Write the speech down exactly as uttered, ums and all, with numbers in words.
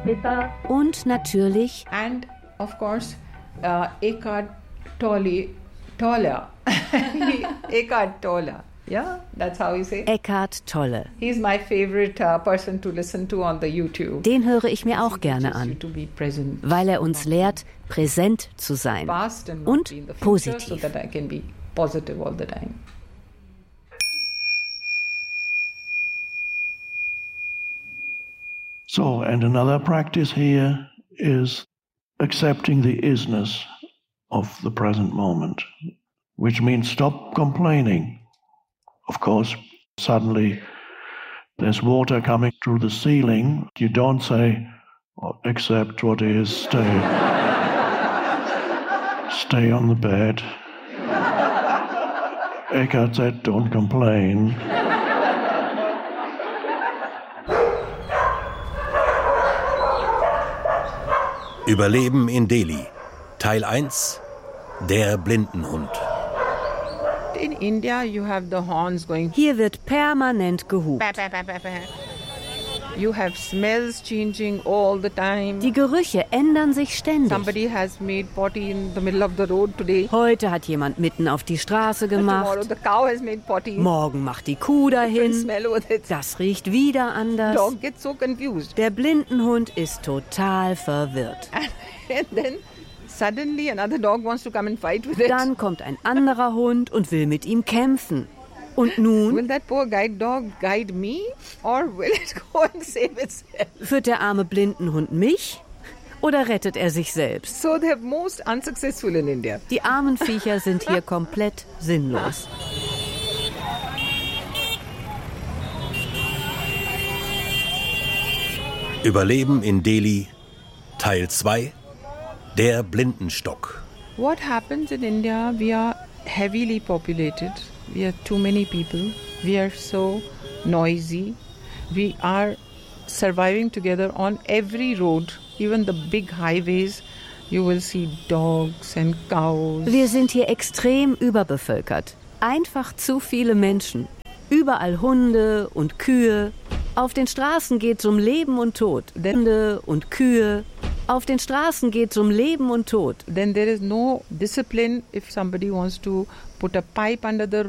Und natürlich and of course uh, Eckhart Tolle, Tolle. Eckhart Tolle. Yeah, that's how you say it. Eckhart Tolle. He's my favorite uh, person to listen to on the YouTube. Den höre ich mir auch gerne an, weil er uns lehrt, präsent zu sein und positiv. So that I can be positive all the time. So, and another practice here is accepting the isness of the present moment, which means stop complaining. Of course, suddenly there's water coming through the ceiling. You don't say, oh, accept what is, stay. Stay on the bed. Eckhart said, don't complain. Überleben in Delhi. Teil eins. Der Blindenhund. In India you have the horns going. Hier wird permanent gehupt. You have smells changing all the time. Die Gerüche ändern sich ständig. Somebody has made potty in the middle of the road today. Heute hat jemand mitten auf die Straße gemacht. Tomorrow the cow has made potty. Morgen macht die Kuh dahin. Smell with it. Das riecht wieder anders. Dog gets so confused. Der Blindenhund ist total verwirrt. And then suddenly another dog wants to come and fight with it. Dann kommt ein anderer Hund und will mit ihm kämpfen. Und nun? Will that poor guide dog guide me or will it go and save itself? Führt der arme Blindenhund mich oder rettet er sich selbst? So they're most unsuccessful in India. Die armen Viecher sind hier komplett sinnlos. Überleben in Delhi, Teil zwei. Der Blindenstock. What happens in India? We are heavily populated. We are too many people. We are so noisy. We are surviving together on every road, even the big highways. You will see dogs and cows. Wir sind hier extrem überbevölkert. Einfach zu viele Menschen. Überall Hunde und Kühe. Auf den Straßen geht's um Leben und Tod. Hunde und Kühe. Auf den Straßen geht's um Leben und Tod. Then there is no discipline if somebody wants to put a pipe under the